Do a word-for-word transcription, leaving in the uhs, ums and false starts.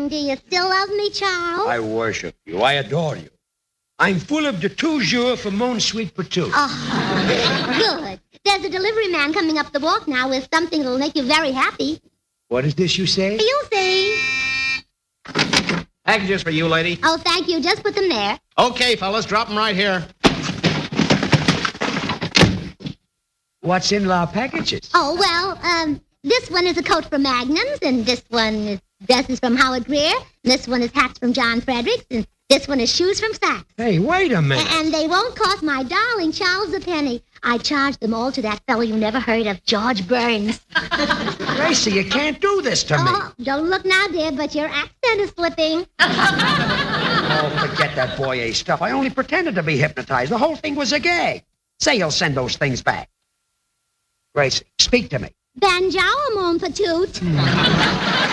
darling, do you still love me, Charles? I worship you. I adore you. I'm full of de toujours for mon sweet patoot. Oh, good. There's a delivery man coming up the walk now with something that'll make you very happy. What is this you say? You'll see. Packages for you, lady. Oh, thank you. Just put them there. Okay, fellas, drop them right here. What's in la packages? Oh, well, um, this one is a coat from Magnum's, and this one is dresses from Howard Greer, and this one is hats from John Fredericks, and this one is shoes from Saks. Hey, wait a minute. A- and they won't cost my darling Charles a penny. I charged them all to that fellow you never heard of, George Burns. Gracie, you can't do this to me. Oh, don't look now, dear, but your accent is slipping. Oh, forget that boy A stuff. I only pretended to be hypnotized. The whole thing was a gag. Say you'll send those things back. Gracie, speak to me. Banjo, mon patoot.